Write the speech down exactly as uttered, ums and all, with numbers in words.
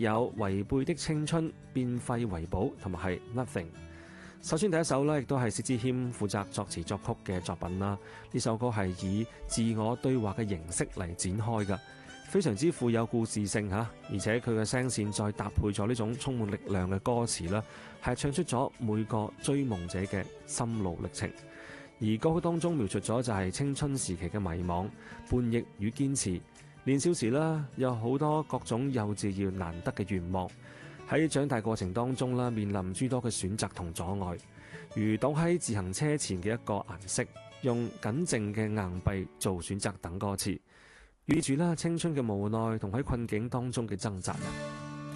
有違背的青春、變廢為寶同埋係 Nothing。首先第一首呢，亦都係薛之謙負責作詞作曲嘅作品啦。呢首歌係以自我對話嘅形式嚟展開㗎，非常之富有故事性嚇，而且佢嘅聲線再搭配咗呢種充滿力量嘅歌詞啦，係唱出咗每個追夢者嘅心路歷程。而歌曲當中描述咗就係青春時期嘅迷茫、叛逆與堅持。年少時啦，有好多各種幼稚要難得嘅願望。喺長大過程當中啦，面臨諸多嘅選擇同阻礙，如倒喺自行車前嘅一個顏色，用僅剩嘅硬幣做選擇等歌詞，寓意住啦青春嘅無奈同喺困境當中嘅掙扎。